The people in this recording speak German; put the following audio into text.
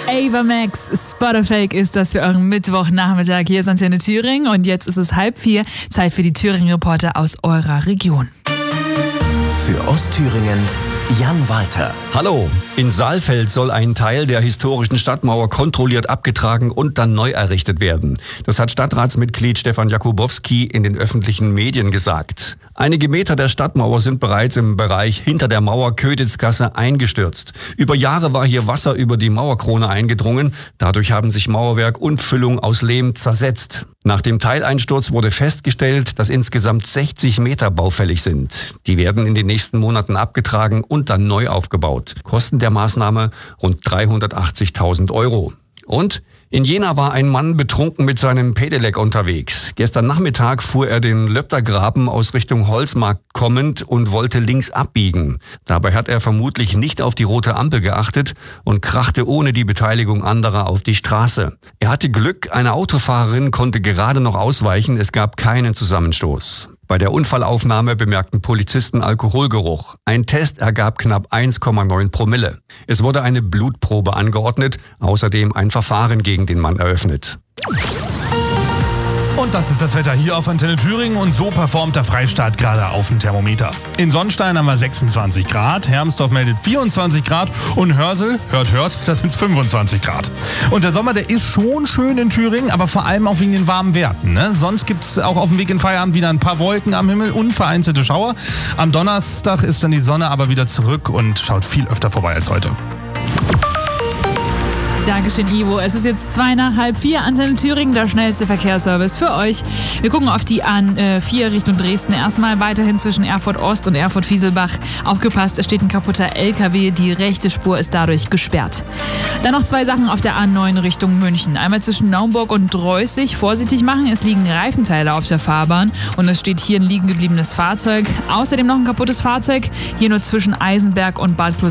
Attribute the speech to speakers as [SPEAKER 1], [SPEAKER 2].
[SPEAKER 1] Ava Max, Spotterfake ist das für euren Mittwochnachmittag. Hier ist Antenne Thüringen und jetzt ist es 3:30. Zeit für die Thüringen-Reporter aus eurer Region.
[SPEAKER 2] Für Ostthüringen Jan Walter.
[SPEAKER 3] Hallo, in Saalfeld soll ein Teil der historischen Stadtmauer kontrolliert abgetragen und dann neu errichtet werden. Das hat Stadtratsmitglied Stefan Jakubowski in den öffentlichen Medien gesagt. Einige Meter der Stadtmauer sind bereits im Bereich hinter der Mauer Köditzgasse eingestürzt. Über Jahre war hier Wasser über die Mauerkrone eingedrungen. Dadurch haben sich Mauerwerk und Füllung aus Lehm zersetzt. Nach dem Teileinsturz wurde festgestellt, dass insgesamt 60 Meter baufällig sind. Die werden in den nächsten Monaten abgetragen und dann neu aufgebaut. Kosten der Maßnahme rund 380.000 Euro. Und in Jena war ein Mann betrunken mit seinem Pedelec unterwegs. Gestern Nachmittag fuhr er den Löptergraben aus Richtung Holzmarkt kommend und wollte links abbiegen. Dabei hat er vermutlich nicht auf die rote Ampel geachtet und krachte ohne die Beteiligung anderer auf die Straße. Er hatte Glück, eine Autofahrerin konnte gerade noch ausweichen, es gab keinen Zusammenstoß. Bei der Unfallaufnahme bemerkten Polizisten Alkoholgeruch. Ein Test ergab knapp 1,9 Promille. Es wurde eine Blutprobe angeordnet, außerdem ein Verfahren gegen den Mann eröffnet.
[SPEAKER 4] Und das ist das Wetter hier auf Antenne Thüringen und so performt der Freistaat gerade auf dem Thermometer. In Sonnstein haben wir 26 Grad, Hermsdorf meldet 24 Grad und Hörsel, hört, das sind 25 Grad. Und der Sommer, der ist schon schön in Thüringen, aber vor allem auch wegen den warmen Werten. Ne? Sonst gibt es auch auf dem Weg in Feierabend wieder ein paar Wolken am Himmel und vereinzelte Schauer. Am Donnerstag ist dann die Sonne aber wieder zurück und schaut viel öfter vorbei als heute.
[SPEAKER 1] Dankeschön, Ivo. Es ist jetzt 3:55, Antenne Thüringen, der schnellste Verkehrsservice für euch. Wir gucken auf die A4 Richtung Dresden. Erstmal weiterhin zwischen Erfurt Ost und Erfurt Fieselbach. Aufgepasst, es steht ein kaputter LKW. Die rechte Spur ist dadurch gesperrt. Dann noch 2 Sachen auf der A9 Richtung München. Einmal zwischen Naumburg und Dreußig. Vorsichtig machen, es liegen Reifenteile auf der Fahrbahn und es steht hier ein liegen gebliebenes Fahrzeug. Außerdem noch ein kaputtes Fahrzeug. Hier nur zwischen Eisenberg und Bad